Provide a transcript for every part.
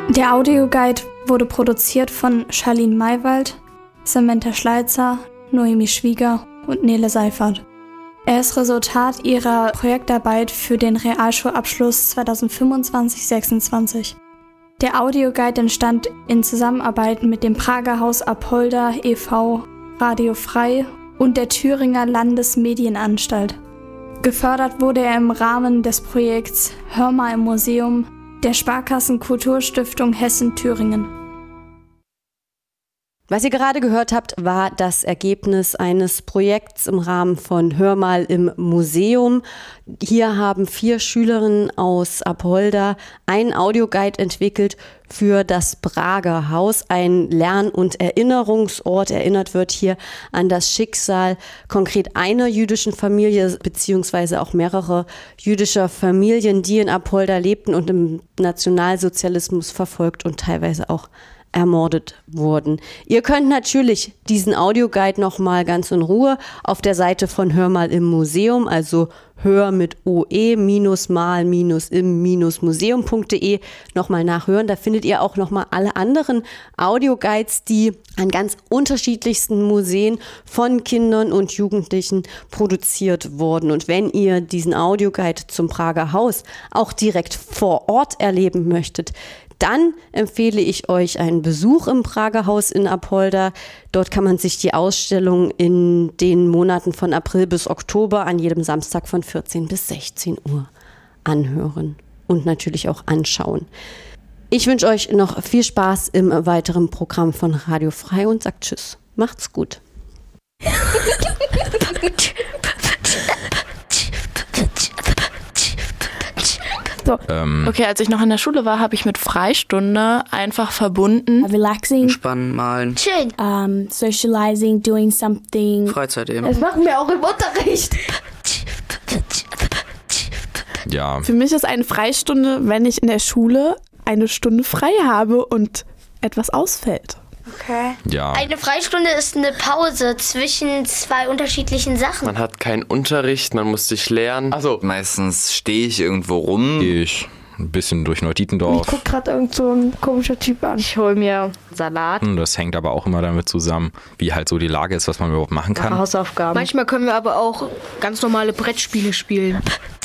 Der Audioguide wurde produziert von Charlene Maywald, Samantha Schleitzer, Noemi Schwieger und Nele Seifert. Er ist Resultat ihrer Projektarbeit für den Realschulabschluss 2025/26. Der Audioguide entstand in Zusammenarbeit mit dem Prager Haus Apolda e.V., Radio Frei und der Thüringer Landesmedienanstalt. Gefördert wurde er im Rahmen des Projekts Hör mal im Museum der Sparkassen Kulturstiftung Hessen-Thüringen. Was ihr gerade gehört habt, war das Ergebnis eines Projekts im Rahmen von Hör mal im Museum. Hier haben 4 Schülerinnen aus Apolda einen Audioguide entwickelt für das Prager Haus, ein Lern- und Erinnerungsort. Erinnert wird hier an das Schicksal konkret einer jüdischen Familie, beziehungsweise auch mehrere jüdischer Familien, die in Apolda lebten und im Nationalsozialismus verfolgt und teilweise auch ermordet wurden. Ihr könnt natürlich diesen Audioguide nochmal ganz in Ruhe auf der Seite von Hör mal im Museum, also hör mit oe-mal-im-museum.de nochmal nachhören. Da findet ihr auch nochmal alle anderen Audioguides, die an ganz unterschiedlichsten Museen von Kindern und Jugendlichen produziert wurden. Und wenn ihr diesen Audioguide zum Prager Haus auch direkt vor Ort erleben möchtet, dann empfehle ich euch einen Besuch im Prager Haus in Apolda. Dort kann man sich die Ausstellung in den Monaten von April bis Oktober an jedem Samstag von 14 bis 16 Uhr anhören und natürlich auch anschauen. Ich wünsche euch noch viel Spaß im weiteren Programm von Radio Frei und sagt Tschüss. Macht's gut. So. Okay, als ich noch in der Schule war, habe ich mit Freistunde einfach verbunden. Relaxing. Entspannen, malen. Schön. Socializing, doing something. Freizeit eben. Das machen wir auch im Unterricht. Ja. Für mich ist eine Freistunde, wenn ich in der Schule eine Stunde frei habe und etwas ausfällt. Okay. Ja. Eine Freistunde ist eine Pause zwischen 2 unterschiedlichen Sachen. Man hat keinen Unterricht, man muss sich lernen. Also meistens stehe ich irgendwo rum. Gehe ich ein bisschen durch Neudietendorf. Ich guck gerade irgend so ein komischer Typ an. Ich hole mir Salat. Das hängt aber auch immer damit zusammen, wie halt so die Lage ist, was man überhaupt machen kann. Hausaufgaben. Manchmal können wir aber auch ganz normale Brettspiele spielen.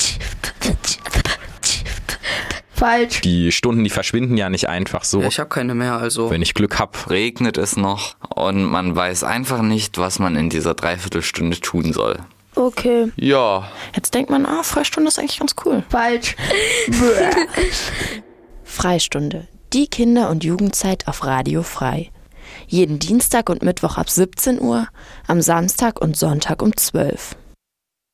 Falsch. Die Stunden, die verschwinden ja nicht einfach so. Ja, ich habe keine mehr, also. Wenn ich Glück habe. Regnet es noch und man weiß einfach nicht, was man in dieser Dreiviertelstunde tun soll. Okay. Ja. Jetzt denkt man, Freistunde ist eigentlich ganz cool. Falsch. Freistunde. Die Kinder- und Jugendzeit auf Radio Frei. Jeden Dienstag und Mittwoch ab 17 Uhr, am Samstag und Sonntag um 12 Uhr.